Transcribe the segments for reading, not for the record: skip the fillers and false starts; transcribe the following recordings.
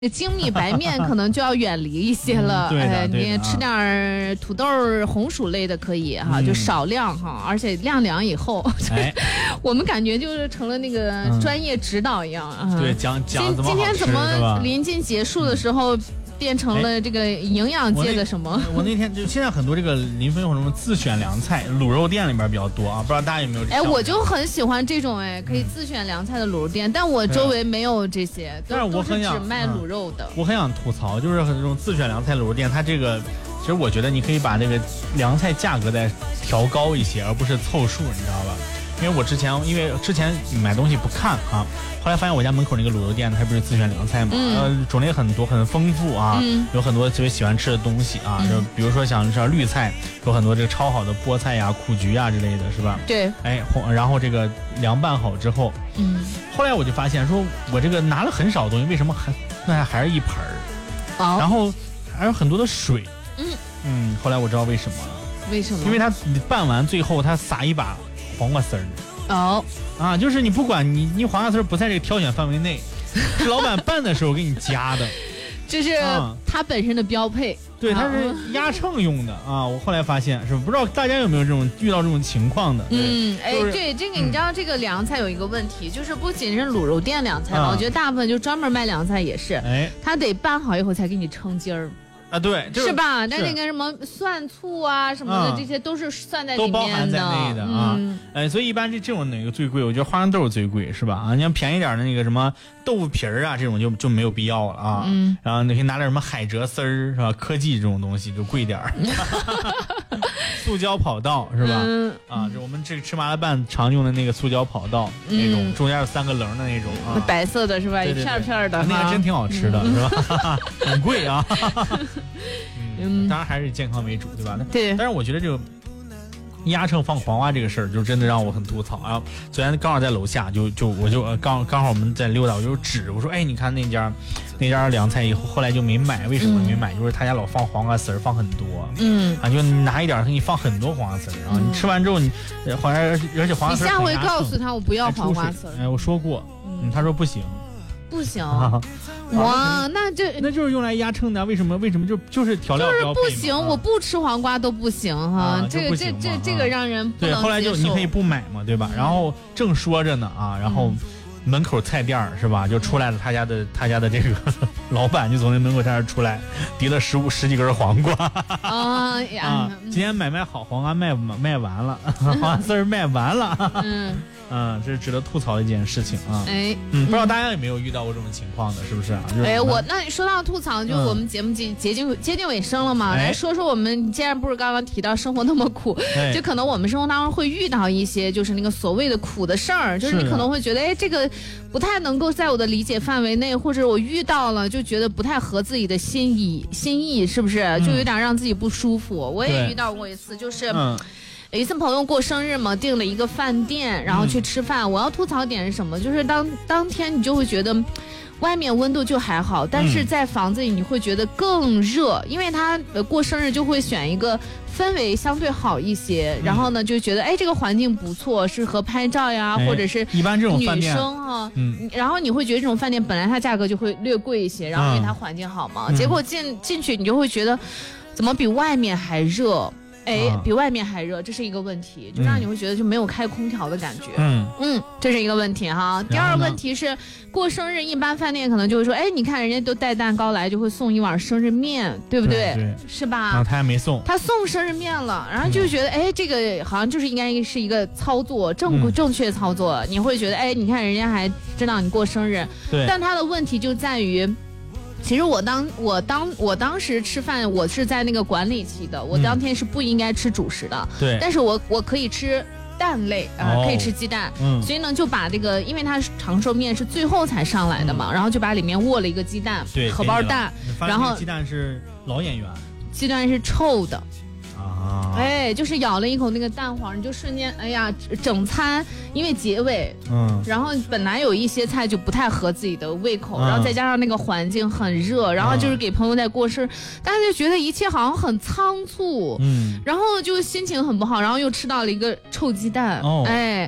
精米白面可能就要远离一些了。你吃点土豆、红薯类的可以哈，就少量哈，而且晾凉以后，我们感觉就是成了那个专业指导一样啊。 对，讲怎么今天怎么临近结束的时候？变成了这个营养界的什么？ 我那天就现在很多这个临分有什么自选凉菜，卤肉店里边比较多啊，不知道大家有没有？ 我就很喜欢这种可以自选凉菜的卤肉店，但我周围没有这些， 但是我很想只卖卤肉的。 我很想吐槽，就是这种自选凉菜卤肉店，它这个其实我觉得你可以把这个凉菜价格再调高一些，而不是凑数，你知道吧？因为之前买东西不看啊，后来发现我家门口那个卤肉店，它不是自选凉菜嘛，种类很多，很丰富啊，有很多特别喜欢吃的东西啊，就比如说像绿菜，有很多这个超好的菠菜呀、苦菊呀之类的，是吧？ 对。 然后这个凉拌好之后，后来我就发现说，我这个拿了很少的东西，为什么还是一盆儿？然后还有很多的水。后来我知道为什么了。 为什么？ 因为它拌完最后它撒一把黄瓜丝儿。就是你不管你黄瓜丝儿不在这个挑选范围内，是老板拌的时候给你加的， 这是它本身的标配。 对，它是压秤用的啊。我后来发现是不知道大家有没有遇到这种情况的。 对，这个你知道这个凉菜有一个问题，就是不仅是卤肉店凉菜嘛，我觉得大部分就专门卖凉菜也是，它得拌好以后才给你称斤儿。 对， 是吧？但那个什么蒜醋啊什么的，这些都是算在里面的， 都包含在内的啊。所以一般这种哪个最贵？我觉得花生豆最贵，是吧？你要便宜点的那个什么豆腐皮儿啊，这种就没有必要了啊。然后你可以拿点什么海蜇丝儿，是吧？科技这种东西就贵点儿。塑胶跑道是吧？这我们这个吃麻辣拌常用的那个塑胶跑道，那种中间有3个棱的那种啊， 白色的是吧？一片片的， 那个真挺好吃的，是吧？很贵啊。当然还是以健康为主，对吧？ 对。 但是我觉得这个压秤放黄瓜这个事儿，就真的让我很吐槽啊！昨天刚好在楼下，我就刚好我们在溜达，我就指我说，你看那家凉菜以后，后来就没买，为什么没买？就是他家老放黄瓜丝儿，放很多，就拿一点给你放很多黄瓜丝儿啊！你吃完之后，你好像而且黄瓜丝儿， 你下回告诉他我不要黄瓜丝儿。 我说过，他说不行。 不行，哇，那就是用来压秤的，为什么就是调料就是不行，我不吃黄瓜都不行哈，这个让人不能接受。 对，后来就你可以不买嘛，对吧？然后正说着呢然后门口菜店是吧，就出来了他家的这个老板就从那门口店出来，提了十几根黄瓜今天买好黄瓜卖完了，黄瓜丝儿卖完了。这是值得吐槽的一件事情啊。不知道大家有没有遇到过这种情况的，是不是啊？ 那说到吐槽，就我们节目接近尾声了嘛，来说说我们既然不是刚刚提到生活那么苦，就可能我们生活当中会遇到一些就是那个所谓的苦的事儿，就是你可能会觉得这个不太能够在我的理解范围内，或者我遇到了就觉得不太合自己的心意，是不是？就有点让自己不舒服。我也遇到过一次，就是有一次朋友过生日嘛，订了一个饭店，然后去吃饭。我要吐槽点是什么？就是当天你就会觉得外面温度就还好，但是在房子里你会觉得更热，因为他过生日就会选一个氛围相对好一些，然后呢就觉得这个环境不错，适合拍照呀，或者是一般这种饭店女生然后你会觉得这种饭店本来它价格就会略贵一些，然后因为它环境好嘛，结果进去你就会觉得怎么比外面还热。比外面还热，这是一个问题，就让你会觉得就没有开空调的感觉。这是一个问题哈。第二个问题是过生日，一般饭店可能就会说，你看人家都带蛋糕来，就会送一碗生日面，对不对？ 对， 是吧？ 然后他还没送， 他送生日面了，然后就觉得这个好像就是应该是一个操作，正确操作。你会觉得你看人家还知道你过生日， 对。 但他的问题就在于。其实我当时吃饭，我是在那个管理期的，我当天是不应该吃主食的， 对。 但是我可以吃蛋类可以吃鸡蛋，所以呢就把这个，因为它长寿面是最后才上来的嘛，然后就把里面握了一个鸡蛋， 对， 荷包蛋，然后鸡蛋是老演员， 鸡蛋是臭的。就是咬了一口那个蛋黄，你就瞬间整餐因为结尾，然后本来有一些菜就不太合自己的胃口，然后再加上那个环境很热，然后就是给朋友在过生，大家就觉得一切好像很仓促，然后就心情很不好，然后又吃到了一个臭鸡蛋，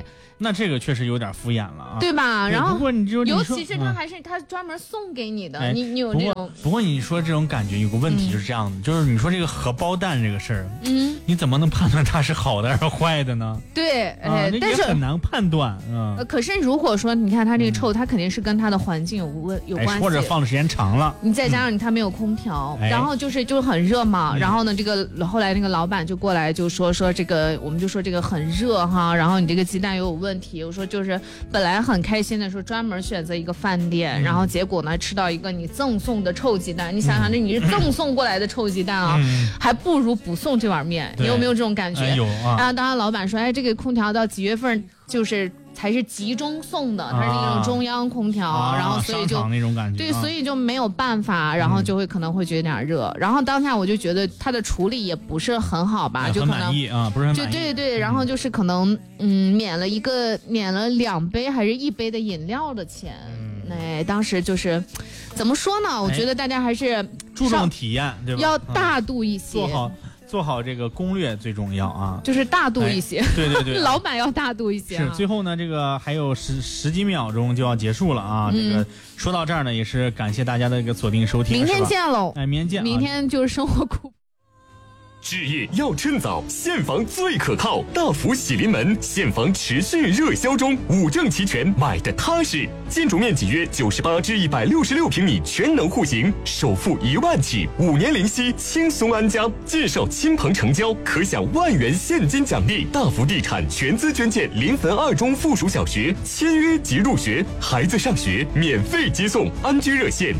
那这个确实有点敷衍了啊， 对吧？然后不过尤其是他专门送给你的，你有这种。 不过你说这种感觉有个问题就是这样的，就是你说这个荷包蛋这个事儿，你怎么能判断它是好的还是坏的呢？ 对， 但是很难判断。 可是如果说你看它这个臭，它肯定是跟它的环境有关系， 或者放的时间长了， 你再加上它没有空调，然后就很热嘛，然后呢，这个后来那个老板就过来就说这个，我们就说这个很热哈，然后你这个鸡蛋又有问题，我说就是本来很开心的说专门选择一个饭店，然后结果呢吃到一个你赠送的臭鸡蛋，你想想这你是赠送过来的臭鸡蛋啊，还不如不送这碗面，你有没有这种感觉？ 有啊。 然后当然老板说，这个空调到几月份才是集中送的，它是那种中央空调，然后所以就那种感觉， 对，所以就没有办法，然后就可能会觉得有点热，然后当下我就觉得它的处理也不是很好吧，就可能很满意啊，不是很满意， 对，然后就是可能免了2杯还是1杯的饮料的钱，当时就是怎么说呢？我觉得大家还是注重体验，对吧？ 要大度一些， 做好这个攻略最重要啊， 就是大度一些。 对， 老板要大度一些。 是，最后呢，这个还有十几秒钟就要结束了啊。这个说到这儿呢，也是感谢大家的一个锁定收听。 明天见喽！ 明天见。 明天就是生活苦。 置业要趁早，现房最可靠。大福喜临门，现房持续热销中，5证齐全，买的踏实。建筑面积约98至166平米，全能户型，首付1万起，5年零息，轻松安家。介绍亲朋成交，可享1万元现金奖励。大福地产全资捐建临汾2中附属小学，签约即入学，孩子上学免费接送。安居热线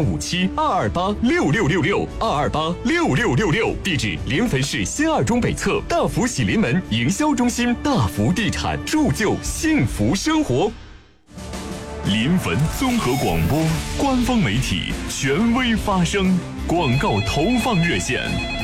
035722826666，2286666，地址临汾市新2中北侧大福喜临门营销中心。大福地产，铸就幸福生活。临汾综合广播官方媒体，权威发声。广告投放热线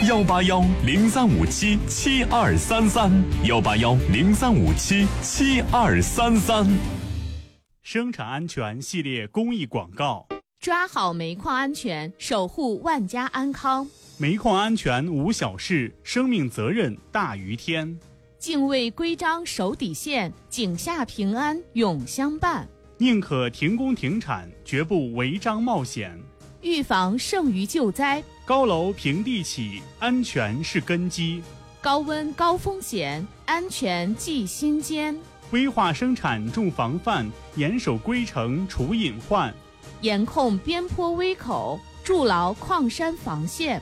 ：18103577233，18103577233。 生产安全系列公益广告。 抓好煤矿安全，守护万家安康。 煤矿安全无小事，生命责任大于天。 敬畏规章守底线，井下平安永相伴。 宁可停工停产，绝不违章冒险。 预防胜于救灾。 高楼平地起，安全是根基。 高温高风险，安全记心间。 危化生产重防范，严守规程除隐患。 严控边坡危口，筑牢矿山防线。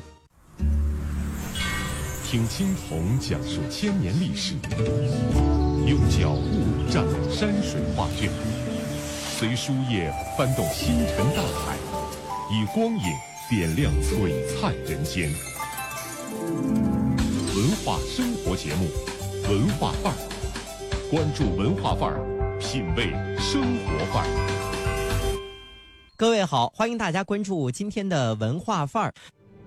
听青铜讲述千年历史，用脚步蘸山水画卷，随书页翻动星辰大海，以光影点亮璀璨人间。文化生活节目，文化范儿，关注文化范儿，品味生活范儿。 各位好，欢迎大家关注今天的文化范儿。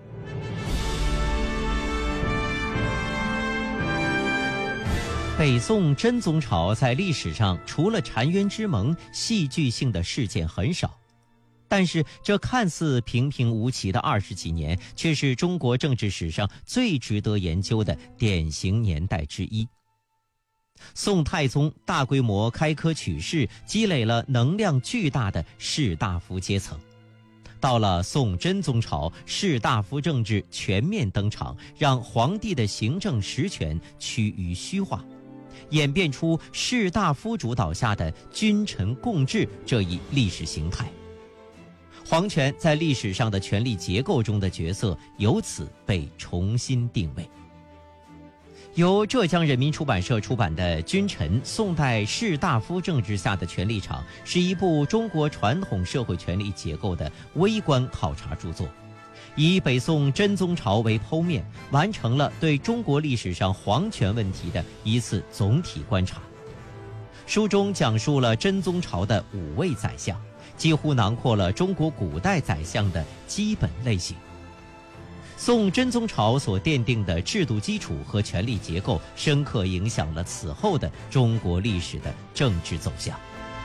北宋真宗朝在历史上除了澶渊之盟，戏剧性的事件很少，但是这看似平平无奇的20几年，却是中国政治史上最值得研究的典型年代之一。宋太宗大规模开科取士，积累了能量巨大的士大夫阶层。到了宋真宗朝，士大夫政治全面登场，让皇帝的行政实权趋于虚化，演变出士大夫主导下的君臣共治这一历史形态。皇权在历史上的权力结构中的角色由此被重新定位。由浙江人民出版社出版的《君臣：宋代士大夫政治下的权力场》是一部中国传统社会权力结构的微观考察著作，以北宋真宗朝为剖面，完成了对中国历史上皇权问题的一次总体观察。书中讲述了真宗朝的5位宰相，几乎囊括了中国古代宰相的基本类型。宋真宗朝所奠定的制度基础和权力结构，深刻影响了此后的中国历史的政治走向。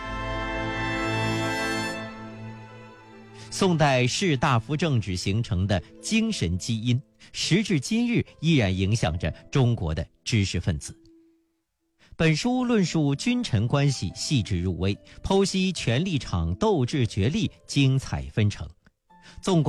宋代士大夫政治形成的精神基因，时至今日依然影响着中国的知识分子。 本书论述君臣关系细致入微，剖析权力场斗智角力精彩纷呈。纵观